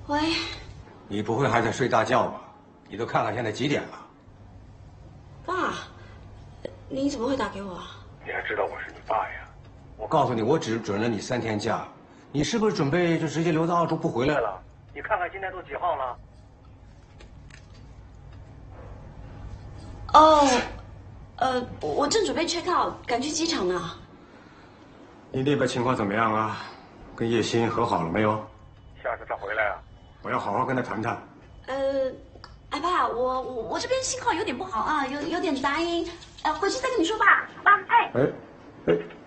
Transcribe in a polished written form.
喂， 你不会还在睡大觉吧？你都看看现在几点了？ 爸，你怎么会打给我啊？ 你还知道我是你爸呀？我告诉你，我只准了你3天假，你是不是准备就直接留在澳洲不回来了？你看看今天都几号了？ 哦，我正准备 check out，赶去机场呢。 你那边情况怎么样啊？跟叶欣和好了没有？下次他回来啊，我要好好跟他谈谈。 哎爸，我这边信号有点不好啊，有点杂音，回去再跟你说吧。爸，哎。